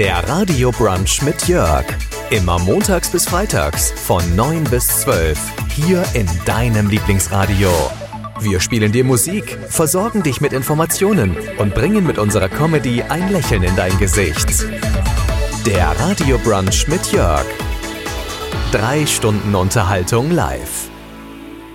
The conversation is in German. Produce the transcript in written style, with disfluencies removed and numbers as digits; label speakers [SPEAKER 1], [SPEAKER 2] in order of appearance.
[SPEAKER 1] Der Radio Brunch mit Jörg. Immer montags bis freitags von 9 bis 12. Hier in deinem Lieblingsradio. Wir spielen dir Musik, versorgen dich mit Informationen und bringen mit unserer Comedy ein Lächeln in dein Gesicht. Der Radio Brunch mit Jörg. 3 Stunden Unterhaltung live.